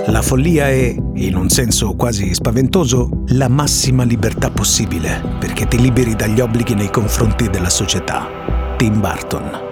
La follia è, in un senso quasi spaventoso, la massima libertà possibile, perché ti liberi dagli obblighi nei confronti della società. Tim Burton.